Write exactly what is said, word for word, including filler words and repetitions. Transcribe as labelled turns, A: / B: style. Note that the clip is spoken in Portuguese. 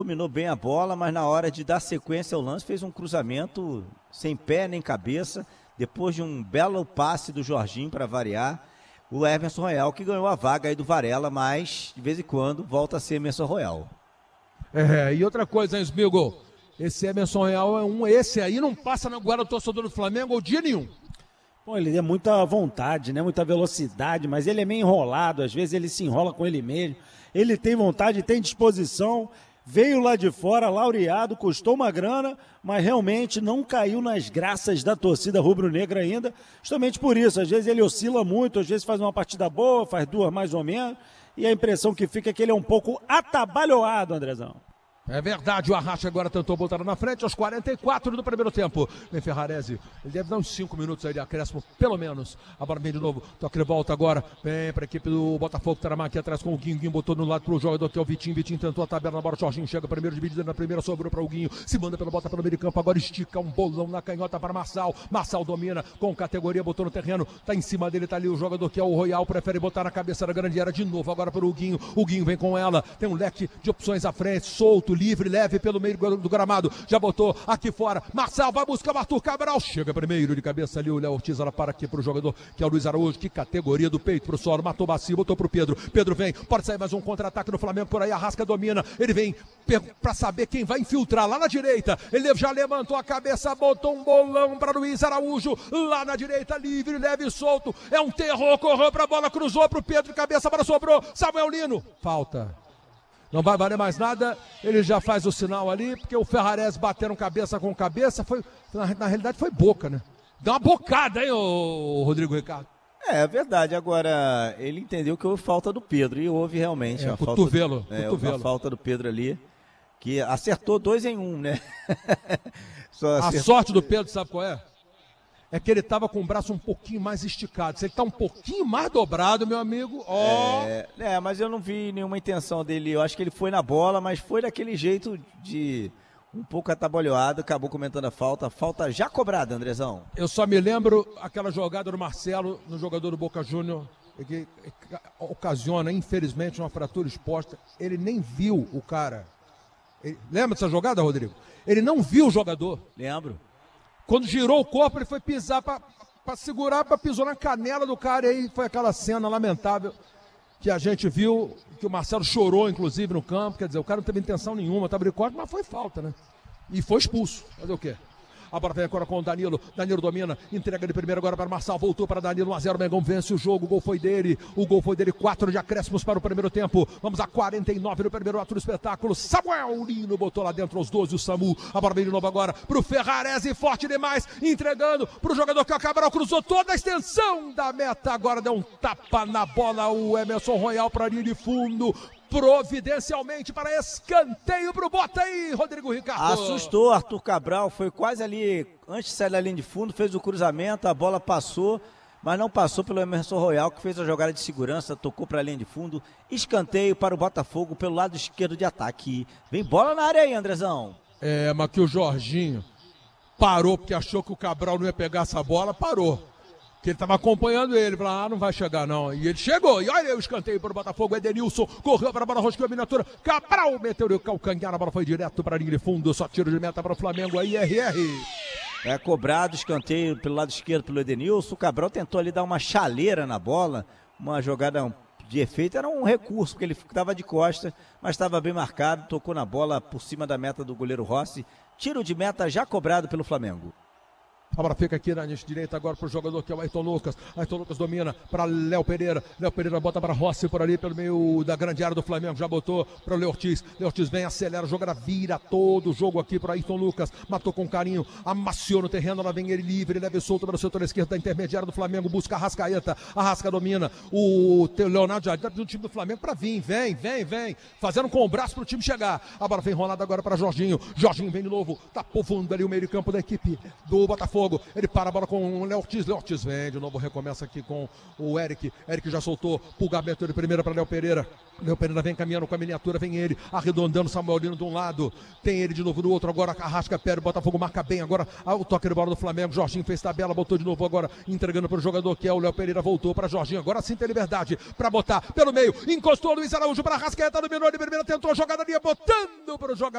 A: Dominou bem a bola, mas na hora de dar sequência ao lance, fez um cruzamento sem pé nem cabeça. Depois de um belo passe do Jorginho para variar, o Emerson Royal que ganhou a vaga aí do Varela, mas de vez em quando volta a ser Emerson Royal.
B: É, e outra coisa, hein, Smigo? Esse Emerson Royal é um, esse aí não passa na guarda do torcedor do Flamengo ou dia nenhum.
C: Bom, ele tem muita vontade, né? Muita velocidade, mas ele é meio enrolado, às vezes ele se enrola com ele mesmo. Ele tem vontade, tem disposição, veio lá de fora, laureado, custou uma grana, mas realmente não caiu nas graças da torcida rubro-negra ainda, justamente por isso. Às vezes ele oscila muito, às vezes faz uma partida boa, faz duas mais ou menos, e a impressão que fica é que ele é um pouco atabalhoado, Andrezão.
B: É verdade, o Arracha agora tentou botar na frente aos quarenta e quatro do primeiro tempo. Vem Ferrarese, ele deve dar uns cinco minutos aí de acréscimo, pelo menos. A bola vem de novo, toque de volta agora, vem para a equipe do Botafogo, Taramar aqui atrás com o Guinho, Guinho botou no lado pro jogador que é o Vitinho, Vitinho tentou a tabela na bola, Jorginho chega primeiro, dividida na primeira, sobrou para o Guinho, se manda pela bota pelo meio de campo, agora estica um bolão na canhota para Marçal, Marçal domina com categoria, botou no terreno, tá em cima dele, tá ali o jogador que é o Royal, prefere botar na cabeça da grande área de novo, agora para o Guinho, o Guinho vem com ela, tem um leque de opções à frente, solto, livre, leve pelo meio do gramado, já botou aqui fora, Marçal vai buscar o Arthur Cabral, chega primeiro de cabeça ali o Léo Ortiz, ela para aqui pro jogador que é o Luiz Araújo, que categoria do peito pro solo, matou o Bacio, botou pro Pedro, Pedro vem, pode sair mais um contra-ataque do Flamengo por aí, a Arrasca domina, ele vem para saber quem vai infiltrar lá na direita, ele já levantou a cabeça, botou um bolão para Luiz Araújo, lá na direita, livre, leve e solto, é um terror, correu pra bola, cruzou pro Pedro, cabeça, para sobrou, Samuel Lino, falta. Não vai valer mais nada, ele já faz o sinal ali, porque o Ferrarese bateram cabeça com cabeça, foi, na, na realidade foi boca, né? Deu uma bocada, hein, ô, Rodrigo Ricardo?
A: É, é verdade, agora ele entendeu que houve falta do Pedro, e houve realmente
B: é,
A: uma,
B: cotovelo,
A: falta, é,
B: cotovelo.
A: uma falta do Pedro ali, que acertou dois em um, né?
B: Só a sorte do Pedro, sabe qual é? É que ele estava com o braço um pouquinho mais esticado. Se ele está um pouquinho mais dobrado, meu amigo, ó...
A: É, é, mas eu não vi nenhuma intenção dele. Eu acho que ele foi na bola, mas foi daquele jeito de um pouco atabalhoado. Acabou comentando a falta. Falta já cobrada, Andrezão.
B: Eu só me lembro aquela jogada do Marcelo, no jogador do Boca Júnior, que ocasiona, infelizmente, uma fratura exposta. Ele nem viu o cara. Ele... Lembra dessa jogada, Rodrigo? Ele não viu o jogador.
A: Lembro.
B: Quando girou o corpo, ele foi pisar para segurar, para pisou na canela do cara. E aí foi aquela cena lamentável que a gente viu, que o Marcelo chorou, inclusive, no campo. Quer dizer, o cara não teve intenção nenhuma, estava de corte, mas foi falta, né? E foi expulso. Fazer o quê? A bola vem agora com o Danilo. Danilo domina, entrega de primeiro agora para Marçal. Voltou para Danilo, um a zero. Mengão vence o jogo. O gol foi dele. O gol foi dele. Quatro de acréscimos para o primeiro tempo. Vamos a quarenta e nove no primeiro ato do espetáculo. Samuel Lino botou lá dentro aos doze. O Samu. A bola vem de novo agora para o Ferrarese. Forte demais. Entregando para o jogador que é o Cabral. Cruzou toda a extensão da meta. Agora deu um tapa na bola. O Emerson Royal para a linha de fundo. Providencialmente para escanteio pro Bota aí, Rodrigo Ricardo.
A: Assustou Arthur Cabral, foi quase ali, antes de sair da linha de fundo, fez o cruzamento, a bola passou, mas não passou pelo Emerson Royal, que fez a jogada de segurança, tocou para a linha de fundo, escanteio para o Botafogo pelo lado esquerdo de ataque. Vem bola na área aí, Andrezão.
B: É, mas que o Jorginho parou porque achou que o Cabral não ia pegar essa bola, parou. Que ele estava acompanhando ele, falou, ah, não vai chegar não. E ele chegou, e olha aí o escanteio para o Botafogo, Edenilson, correu para a bola, rosqueou a miniatura, Cabral meteu o calcanhar, a bola foi direto para a linha de fundo, só tiro de meta para o Flamengo, aí R R.
A: É cobrado, escanteio pelo lado esquerdo pelo Edenilson, o Cabral tentou ali dar uma chaleira na bola, uma jogada de efeito, era um recurso, porque ele estava de costa, mas estava bem marcado, tocou na bola por cima da meta do goleiro Rossi, tiro de meta já cobrado pelo Flamengo.
B: A bola fica aqui na direita agora para o jogador que é o Ayrton Lucas. Ayrton Lucas domina para Léo Pereira. Léo Pereira bota para Rossi por ali, pelo meio da grande área do Flamengo. Já botou para o Léo Ortiz. Léo Ortiz vem, acelera, joga, vira todo o jogo aqui para Ayrton Lucas. Matou com carinho, amaciou no terreno. Lá vem ele livre, leve solto para o setor esquerdo da intermediária do Flamengo. Busca a Arrascaeta. A Arrasca domina. O Leonardo Jardim do time do Flamengo para vir. Vem, vem, vem. Fazendo com o braço para o time chegar. A bola vem enrolada agora para Jorginho. Jorginho vem de novo. Tá povoando ali o meio de campo da equipe do Botafogo. Ele para a bola com o Léo Ortiz. Léo Ortiz vem de novo, recomeça aqui com o Eric. Eric já soltou, pulgamento de primeira para Léo Pereira. Léo Pereira vem caminhando com a miniatura, vem ele, arredondando Samuel Lino de um lado. Tem ele de novo do outro, agora Arrasca Pérez, o Botafogo marca bem. Agora o toque de bola do Flamengo. Jorginho fez tabela, botou de novo agora, entregando para o jogador que é o Léo Pereira. Voltou para Jorginho, agora sim tem liberdade para botar pelo meio. Encostou Luiz Araújo para Arrascaeta, dominou de primeira, tentou a jogada ali, botando para o jogador.